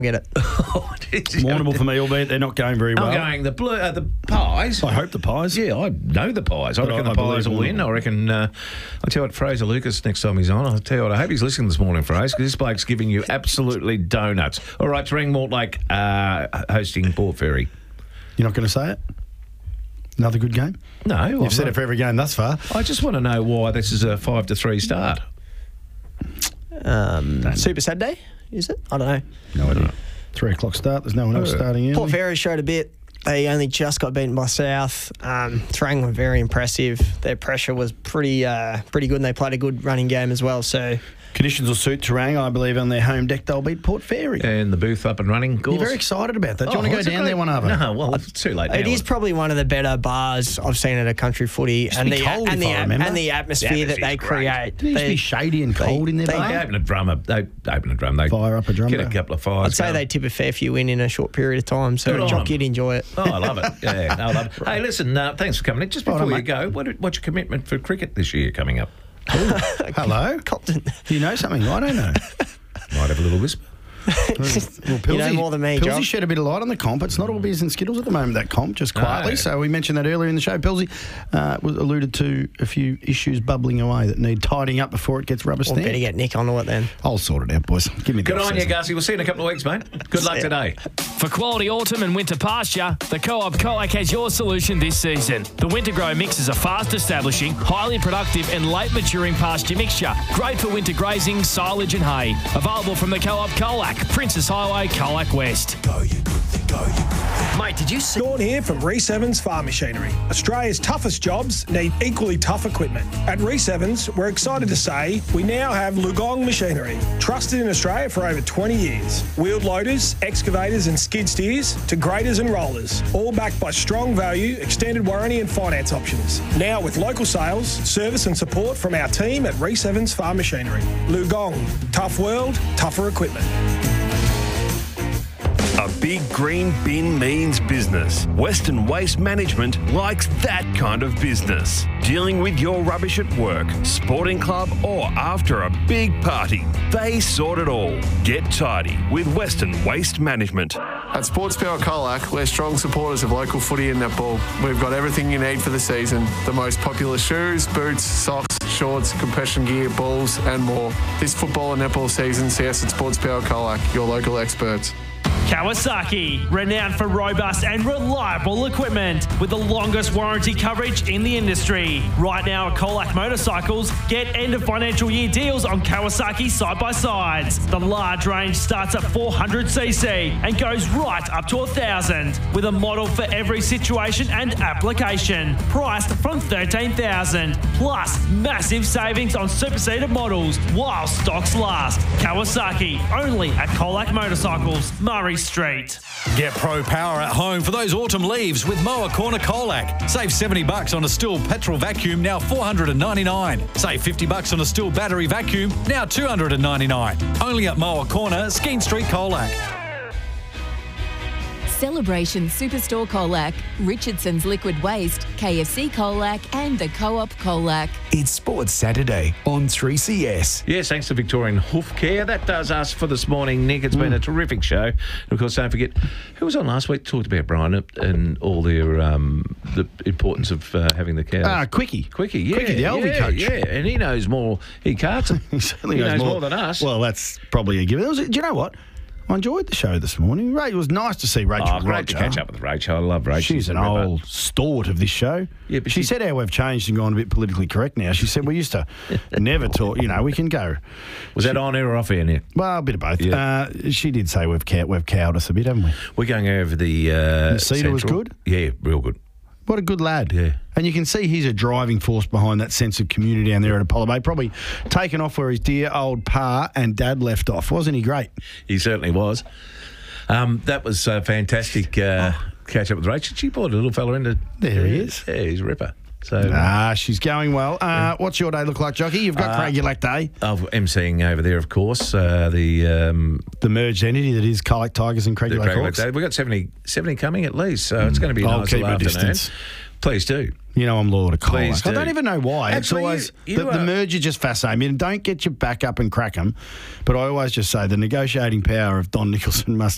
get it. Warrnambool for me, albeit they're not going very well. I'm going the Pies. I hope the Pies. Yeah, I know the Pies. I reckon the Pies will win. I reckon, I'll tell you what, Fraser Lucas, next time he's on, I'll tell you what, I hope he's listening this morning, Fraser, because this bloke's giving you absolutely donuts. All right, Terang Mortlake hosting Port Fairy. You're not going to say it? Another good game? No. You've said it for every game thus far. I just want to know why this is a 5-3 start. Super Saturday, is it? I don't know. No idea. 3 o'clock start. There's no one else starting in. Port Fairy showed a bit. They only just got beaten by South. Terang were very impressive. Their pressure was pretty good, and they played a good running game as well. So conditions will suit Terang, I believe, on their home deck. They'll beat Port Fairy. And the booth up and running. You're very excited about that. Do you want to go down there one other? No, well, it's too late now. It is probably one of the better bars I've seen at a country footy. And the atmosphere that they create. It used to be shady and cold in there. They open a drum. They fire up a drum. Get a couple of fires. I'd say they tip a fair few in a short period of time. So jockey'd enjoy it. Oh, I love it. Yeah, I love it. Hey, listen, thanks for coming in. Just before you go, what's your commitment for cricket this year coming up? Hello? Compton. Do you know something? I don't know. Might have a little whisper. Well, you know more than me, Pilsy Josh. shed a bit of light on the comp. It's not all beers and skittles at the moment, that comp, just quietly. No. So we mentioned that earlier in the show. Pilsy was alluded to a few issues bubbling away that need tidying up before it gets rubber stamped. Better get Nick onto it then. I'll sort it out, boys. Give me the Good on you, off-season. Garcy. We'll see you in a couple of weeks, mate. Good luck today. For quality autumn and winter pasture, the Co-op Colac has your solution this season. The Winter Grow Mix is a fast-establishing, highly productive and late-maturing pasture mixture. Great for winter grazing, silage and hay. Available from the Co-op Colac, Princess Highway, Colac West. Mate, did you see? Dawn here from Reece Evans Farm Machinery. Australia's toughest jobs need equally tough equipment. At Reece Evans, we're excited to say we now have Lugong Machinery, trusted in Australia for over 20 years. Wheeled loaders, excavators and skid steers to graders and rollers, all backed by strong value, extended warranty and finance options. Now with local sales, service and support from our team at Reece Evans Farm Machinery. Lugong, tough world, tougher equipment. A big green bin means business. Western Waste Management likes that kind of business. Dealing with your rubbish at work, sporting club or after a big party. They sort it all. Get tidy with Western Waste Management. At Sports Power Colac, we're strong supporters of local footy and netball. We've got everything you need for the season. The most popular shoes, boots, socks, shorts, compression gear, balls and more. This football and netball season, see us at Sports Power Colac, your local experts. Kawasaki, renowned for robust and reliable equipment with the longest warranty coverage in the industry. Right now at Colac Motorcycles, get end of financial year deals on Kawasaki side-by-sides. The large range starts at 400cc and goes right up to 1,000 with a model for every situation and application. Priced from $13,000 plus massive savings on superseded models while stocks last. Kawasaki, only at Colac Motorcycles, Murray Street. Get pro power at home for those autumn leaves with Mower Corner Colac. Save $70 on a Stihl petrol vacuum, now $499. Save $50 on a Stihl battery vacuum, now $299. Only at Mower Corner, Skene Street, Colac. Celebration Superstore Colac, Richardson's Liquid Waste, KFC Colac and the Co-op Colac. It's Sports Saturday on 3CS. Yes, thanks to Victorian Hoof Care. That does us for this morning, Nick. It's been a terrific show. And of course, don't forget, who was on last week? Talked about Brian and all their the importance of having the cows. Quickie. Quickie, yeah. Quickie, the Alvey coach. Yeah, and he knows more. He carts. He certainly knows knows more than us. Well, that's probably a given. Do you know what? I enjoyed the show this morning. It was nice to see Rachel. Great to catch up with Rachel. I love Rachel. She's an old stalwart of this show. Yeah, but she said how we've changed and gone a bit politically correct now. She said we used to never talk. We can go. Was that on air or off air, Nick? Well, a bit of both. Yeah. She did say we've cowed us a bit, haven't we? We're going over the Cedar was good? Yeah, real good. What a good lad. Yeah. And you can see he's a driving force behind that sense of community down there at Apollo Bay. Probably taken off where his dear old pa and dad left off. Wasn't he great? He certainly was. That was fantastic catch up with Rachel. She brought a little fella into... There he is. Yeah, he's a ripper. So, she's going well. What's your day look like, Jockey? You've got Craig Ulack Day. I'm emceeing over there, of course. The merged entity that is Colac Tigers and Craig Ulack Hawks. We've got 70 coming at least, so it's going to be a nice little afternoon. Distance. Please do. You know I'm loyal to Colac. I do. don't even know why. Actually, it's always the merger just fascinates me. And don't get your back up and crack them, but I always just say the negotiating power of Don Nicholson must